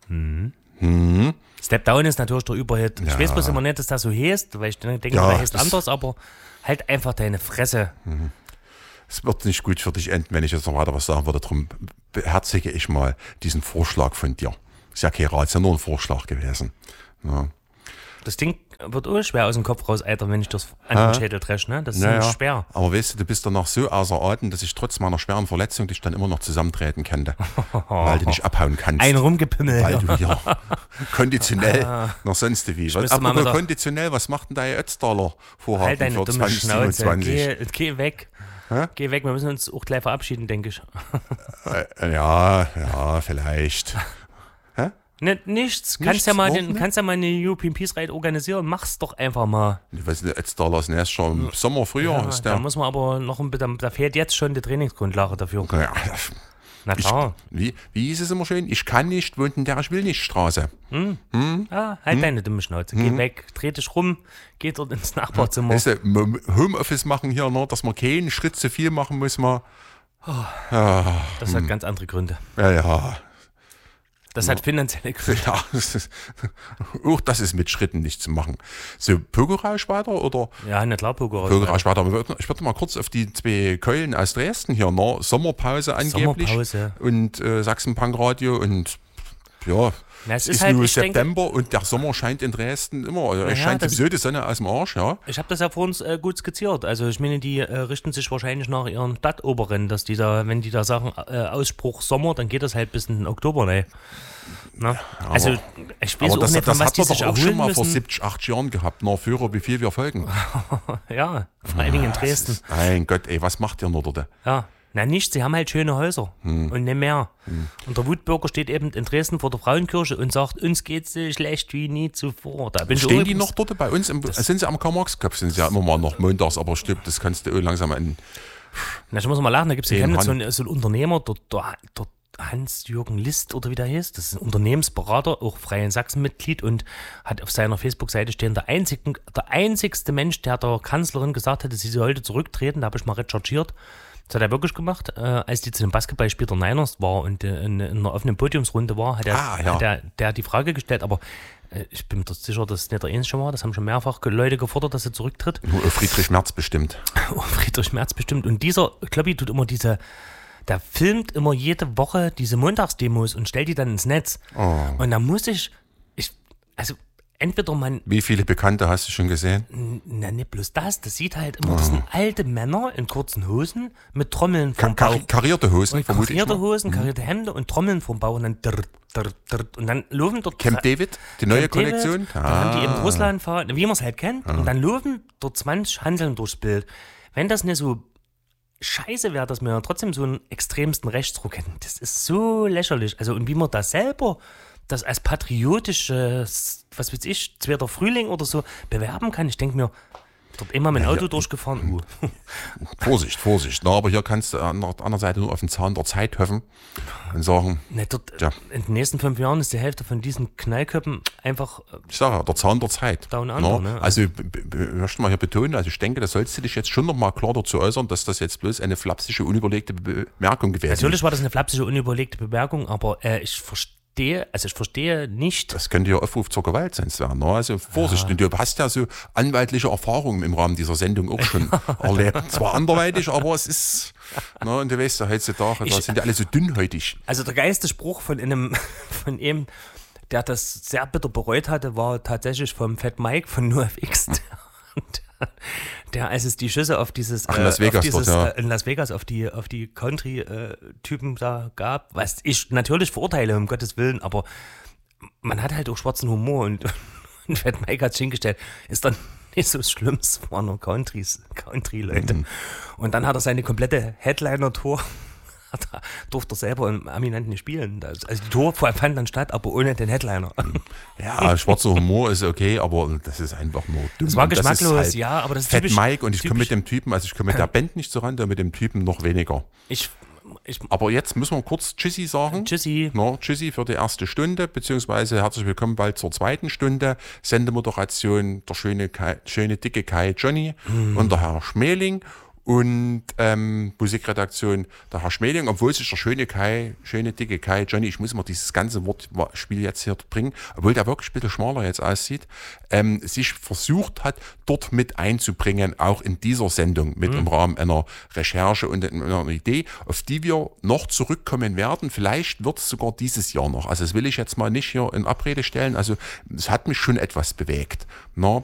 Step Down ist natürlich der Überhit. Ich weiß bloß immer nicht, dass das so heißt, weil ich denke, der heißt anders, aber halt einfach deine Fresse. Es wird nicht gut für dich enden, wenn ich jetzt noch weiter was sagen würde. Darum beherzige ich mal diesen Vorschlag von dir. Ist ja kein Rat, ist ja nur ein Vorschlag gewesen. Ja. Das Ding wird auch schwer aus dem Kopf raus, Alter, wenn ich das an den Schädel dresche, ne? Das ist schwer. Aber weißt du bist danach so außer Atem, dass ich trotz meiner schweren Verletzung dich dann immer noch zusammentreten könnte. Weil du nicht abhauen kannst. Ein rumgepimmelt. Weil du ja konditionell noch sonst wie. Aber konditionell, was macht denn dein Ötztaler Vorhaben halt deine für dumme 2027? Schnauze. Geh weg. Geh weg, wir müssen uns auch gleich verabschieden, denke ich. Ja, vielleicht. Nichts. Kannst ja mal eine European Peace Ride organisieren. Mach's doch einfach mal. Ich weiß nicht, Ötztaler ist erst schon im Sommer, Frühjahr. Ja, da muss man aber noch ein bisschen, da fehlt jetzt schon die Trainingsgrundlage dafür. Ja, na klar. Wie hieß es immer schön? Ich kann nicht, wohnt in der Ich will nicht Straße. Halt deine dumme Schnauze. Geh weg, dreh dich rum, geh dort ins Nachbarzimmer. Weißt du, Homeoffice machen hier, ne, dass man keinen Schritt zu viel machen muss. Das hat ganz andere Gründe. Ja. Das hat finanzielle Gründe. Ja, das ist mit Schritten nicht zu machen. So, Pokerausch weiter, oder? Ja, na klar, Pokerausch weiter. Ich würde mal kurz auf die zwei Keulen aus Dresden hier, ne? Sommerpause angeblich. Sommerpause. Und Sachsen-Punk-Radio und ja, es ist halt, nur September und der Sommer scheint in Dresden immer. Es scheint sowieso die Sonne aus dem Arsch, ja. Ich habe das ja vor uns gut skizziert. Also ich meine, die richten sich wahrscheinlich nach ihren Stadtoberen, dass die da, wenn die da sagen, Ausspruch Sommer, dann geht das halt bis in den Oktober, ne? Na? Also ich weiß auch nicht, von was die sich auch schon mal müssen. vor 70, 80 Jahren gehabt, nach Führer, wie viel wir folgen. Ja, vor allen Dingen in Dresden. Mein Gott, ey, was macht ihr noch dort? Ja. Na nichts, sie haben halt schöne Häuser und nicht mehr. Und der Wutbürger steht eben in Dresden vor der Frauenkirche und sagt, uns geht's so schlecht wie nie zuvor. Da bin Stehen die noch dort bei uns? Sind sie am Karl-Marx-Kopf? Sind sie ja immer mal noch montags, aber stimmt, das kannst du langsam an. Na, ich muss mal lachen, da gibt es so einen Unternehmer, der Hans-Jürgen List oder wie der hieß, das ist ein Unternehmensberater, auch Freien Sachsen-Mitglied und hat auf seiner Facebook-Seite stehen, der einzigste Mensch, der der Kanzlerin gesagt hätte, sie sollte zurücktreten, da habe ich mal recherchiert. Das hat er wirklich gemacht, als die zu dem Basketballspiel der Niners war und in einer offenen Podiumsrunde war, hat er die Frage gestellt, aber ich bin mir sicher, dass es nicht der Einzige war, das haben schon mehrfach Leute gefordert, dass er zurücktritt. Nur Friedrich Merz bestimmt. Friedrich Merz bestimmt. Und dieser Kloppi tut immer der filmt immer jede Woche diese Montagsdemos und stellt die dann ins Netz. Oh. Und da muss also entweder man... Wie viele Bekannte hast du schon gesehen? Na, nicht bloß das sieht halt immer, das sind alte Männer in kurzen Hosen mit Trommeln vom Bauch. Karierte Hosen, vermutlich. Karierte Hosen, karierte Hemden und Trommeln vom Bauch und dann und dann laufen dort... Camp David, die neue Kollektion. Dann haben die in Russland fahren, wie man es halt kennt. Und dann laufen dort 20 Hanseln durchs Bild. Wenn das nicht so scheiße wäre, dass wir trotzdem so einen extremsten Rechtsruck hätten. Das ist so lächerlich. Also, und wie man da selber das als patriotisches, was weiß ich, zweiter Frühling oder so bewerben kann. Ich denke mir, dort immer mit dem Auto durchgefahren. Vorsicht. Na, aber hier kannst du an der anderen Seite nur auf den Zahn der Zeit hoffen und sagen, in den nächsten 5 Jahren ist die Hälfte von diesen Knallköppen einfach... Ich sage ja, der Zahn der Zeit. Down under, ne? Also, ich möchte mal hier betonen, also ich denke, da sollst du dich jetzt schon noch mal klar dazu äußern, dass das jetzt bloß eine flapsische, unüberlegte Bemerkung gewesen ist. Natürlich war das eine flapsische, unüberlegte Bemerkung, aber ich verstehe nicht. Das könnte ja Aufruf zur Gewalt sein, Sven. Also Vorsicht, und du hast ja so anwaltliche Erfahrungen im Rahmen dieser Sendung auch schon erlebt. Zwar anderweitig, aber es ist, und du weißt ja heutzutage, da sind ja alle so dünnhäutig. Also der geilste Spruch von ihm, der das sehr bitter bereut hatte, war tatsächlich vom Fat Mike von NoFX. Der, als es die Schüsse auf dieses, in Las Vegas auf die Country-Typen da gab, was ich natürlich verurteile, um Gottes Willen, aber man hat halt auch schwarzen Humor und Fat Mike hat es hingestellt, ist dann nicht so schlimm, es waren nur Country-Leute. Und dann hat er seine komplette Headliner-Tour, durfte er selber im Aminenten nicht spielen. Also die Tour fand dann statt, aber ohne den Headliner. Ja, schwarzer Humor ist okay, aber das ist einfach nur dumm. Das war geschmacklos, das halt ja, aber das ist Fat typisch, Mike und ich komme mit dem Typen, also ich komme mit der Band nicht so ran, mit dem Typen noch weniger. Aber jetzt müssen wir kurz Tschüssi sagen. Tschüssi. Tschüssi für die erste Stunde, beziehungsweise herzlich willkommen bald zur zweiten Stunde. Sendemoderation der schöne dicke Kai Johnny und der Herr Schmeling. und Musikredaktion der Herr Schmeling, obwohl sich der schöne dicke Kai, Johnny, ich muss mal dieses ganze Wortspiel jetzt hier bringen, obwohl der wirklich ein bisschen schmaler jetzt aussieht, sich versucht hat, dort mit einzubringen, auch in dieser Sendung, mit im Rahmen einer Recherche und einer Idee, auf die wir noch zurückkommen werden. Vielleicht wird es sogar dieses Jahr noch. Also das will ich jetzt mal nicht hier in Abrede stellen. Also es hat mich schon etwas bewegt. Na?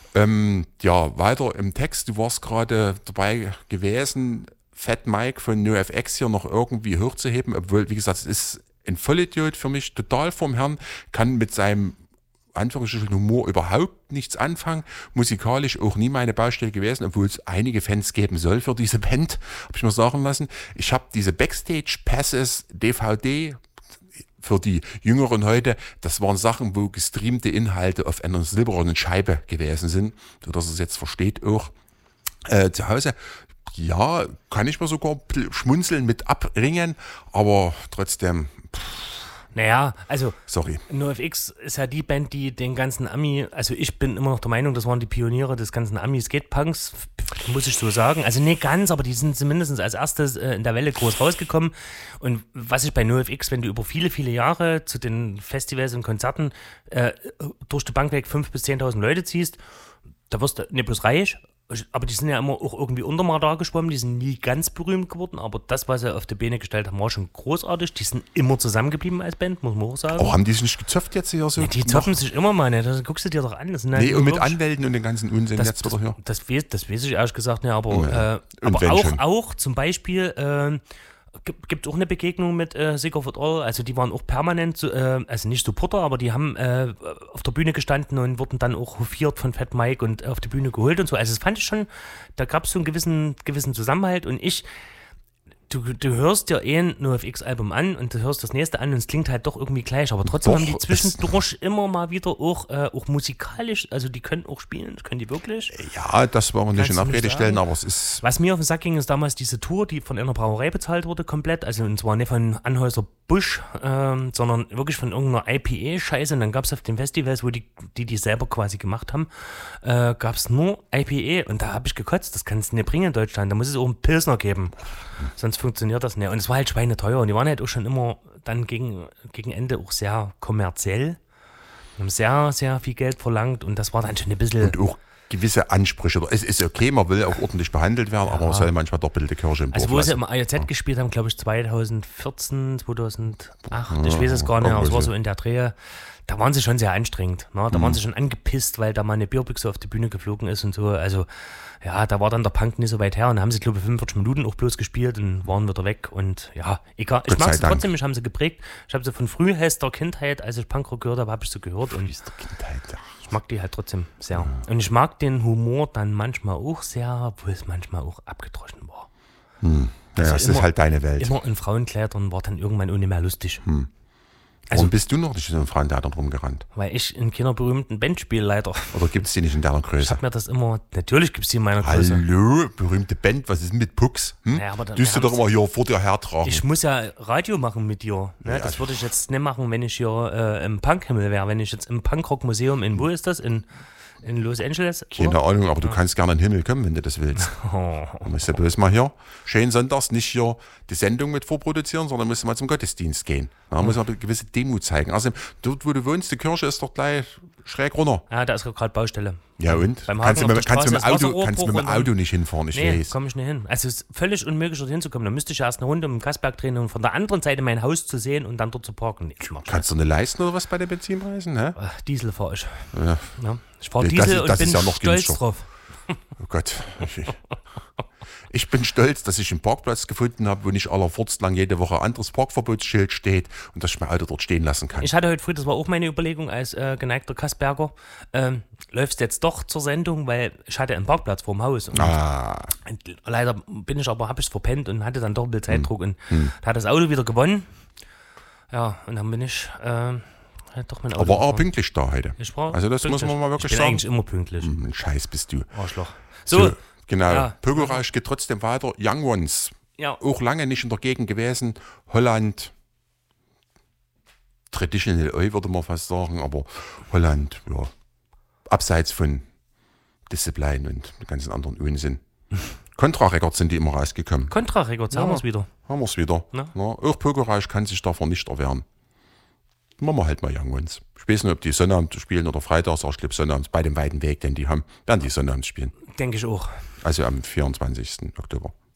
Weiter im Text, du warst gerade dabei gewesen, Fat Mike von NoFX hier noch irgendwie hochzuheben, obwohl, wie gesagt, es ist ein Vollidiot für mich, total vom Herrn, kann mit seinem Anführungsstrichen Humor überhaupt nichts anfangen, musikalisch auch nie meine Baustelle gewesen, obwohl es einige Fans geben soll für diese Band, habe ich mir sagen lassen. Ich habe diese Backstage-Passes, DVD, für die Jüngeren heute, das waren Sachen, wo gestreamte Inhalte auf einer silbernen Scheibe gewesen sind, sodass es jetzt versteht auch zu Hause. Ja, kann ich mir sogar schmunzeln mit abringen, aber trotzdem... Naja, also sorry. NoFX ist ja die Band, die den ganzen Ami, also ich bin immer noch der Meinung, das waren die Pioniere des ganzen Ami-Skate-Punks, muss ich so sagen. Also nicht ganz, aber die sind zumindest als erstes in der Welle groß rausgekommen. Und was ich bei NoFX, wenn du über viele, viele Jahre zu den Festivals und Konzerten durch die Bank weg 5.000 bis 10.000 Leute ziehst, da wirst du nicht bloß reich, aber die sind ja immer auch irgendwie unterm Radar geschwommen, die sind nie ganz berühmt geworden, aber das, was sie auf die Beine gestellt haben, war schon großartig. Die sind immer zusammengeblieben als Band, muss man auch sagen. Oh, haben die sich nicht gezopft jetzt hier so? Ja, die zoffen sich immer mal, ne? Das guckst du dir doch an. Das sind halt und mit Anwälten und den ganzen Unsinn jetzt wieder hier. Das weiß ich ehrlich gesagt nicht, aber auch zum Beispiel gibt auch eine Begegnung mit Sicker for All, also die waren auch permanent, also nicht Supporter, aber die haben auf der Bühne gestanden und wurden dann auch hofiert von Fat Mike und auf die Bühne geholt und so. Also das fand ich schon, da gab es so einen gewissen Zusammenhalt und du hörst dir ein NoFX-Album an und du hörst das nächste an und es klingt halt doch irgendwie gleich, aber trotzdem haben die zwischendurch immer mal wieder auch musikalisch, also die können auch spielen, das können die wirklich. Ja, das wollen wir nicht in Abrede stellen, aber es ist... Was mir auf den Sack ging, ist damals diese Tour, die von einer Brauerei bezahlt wurde komplett, also und zwar nicht von Anheuser-Busch, sondern wirklich von irgendeiner IPA-Scheiße und dann gab es auf den Festivals, wo die selber quasi gemacht haben, gab es nur IPA und da habe ich gekotzt, das kannst du nicht bringen in Deutschland, da muss es auch einen Pilsner geben, sonst funktioniert das nicht. Und es war halt schweineteuer und die waren halt auch schon immer dann gegen Ende auch sehr kommerziell, haben sehr, sehr viel Geld verlangt und das war dann schon ein bisschen... Und auch gewisse Ansprüche. Es ist okay, man will auch ordentlich behandelt werden, aber man soll manchmal doppelte Kirche im Dorf lassen. Also wo sie im AJZ gespielt haben, glaube ich 2014, 2008, ich weiß es gar nicht, aber es war so in der Dreh. Da waren sie schon sehr anstrengend. Ne? Da waren sie schon angepisst, weil da mal eine Bierbüchse auf die Bühne geflogen ist und so. Also ja, da war dann der Punk nicht so weit her und da haben sie, glaube ich, 45 Minuten auch bloß gespielt und waren wieder weg. Und ja, egal. Ich mag sie trotzdem, mich haben sie geprägt. Ich habe sie von frühester Kindheit, als ich Punkrock gehört habe, habe ich sie gehört. Und ich mag die halt trotzdem sehr. Und ich mag den Humor dann manchmal auch sehr, obwohl es manchmal auch abgedroschen war. Also es ist halt deine Welt. Immer in Frauenkleidern war dann irgendwann auch nicht mehr lustig. Also, warum bist du noch nicht in einem Frauentheater rumgerannt? Weil ich in keiner berühmten Band spiele, leider. Oder gibt es die nicht in deiner Größe? Ich hab mir das immer, natürlich gibt es die in meiner Größe. Hallo, berühmte Band, was ist denn mit Pucks? Naja, aber du doch immer hier vor dir hertragen. Ich muss ja Radio machen mit dir. Ne? Ja, das würde ich jetzt nicht machen, wenn ich hier im Punkhimmel wäre. Wenn ich jetzt im Punkrock-Museum wo ist das? In Los Angeles? Keine Ahnung, aber du kannst gerne in den Himmel kommen, wenn du das willst. Dann musst du bloß mal hier schön sonntags nicht hier die Sendung mit vorproduzieren, sondern musst du mal zum Gottesdienst gehen. Da muss man eine gewisse Demut zeigen. Also dort, wo du wohnst, die Kirche ist doch gleich schräg runter. Ja, da ist gerade Baustelle. Ja und? Kannst du mit dem Auto nicht hinfahren, ich weiß. Komme ich nicht hin. Also es ist völlig unmöglich, dort hinzukommen. Da müsste ich erst eine Runde um den Kassberg drehen, um von der anderen Seite mein Haus zu sehen und dann dort zu parken. Nee, kannst du nicht leisten oder was bei den Benzinpreisen? Hä? Diesel fahre ich. Ja. Ich fahre Diesel und bin ja stolz drauf. Oh Gott. Ich bin stolz, dass ich einen Parkplatz gefunden habe, wo nicht allerfurzt lang jede Woche ein anderes Parkverbotsschild steht und dass ich mein Auto dort stehen lassen kann. Ich hatte heute früh, das war auch meine Überlegung als geneigter Kassberger, läufst jetzt doch zur Sendung, weil ich hatte einen Parkplatz vorm Haus. Und leider habe ich es verpennt und hatte dann doch ein bisschen Zeitdruck und da hat das Auto wieder gewonnen. Ja, und dann bin ich doch mein Auto. Aber auch pünktlich da heute. Also das muss man mal wirklich sagen. Ich bin eigentlich immer pünktlich. Scheiß bist du. Arschloch. So. Genau, ja. Pögelrausch geht trotzdem weiter. Young Ones, auch lange nicht in der Gegend gewesen. Holland, traditional würde man fast sagen, aber Holland, ja, abseits von Disziplin und den ganzen anderen Unsinn. Contra Records sind die immer rausgekommen. Contra Records, haben wir es wieder. Haben wir es wieder. Ja. Auch Pokerreich kann sich davon nicht erwehren. Machen wir halt mal irgendwanns. Ich weiß nicht, ob die Sonnabend spielen oder freitags, aber ich glaube Sonnabends bei dem weiten Weg, den die haben, werden die Sonnabends spielen. Denke ich auch. Also am 24. Oktober.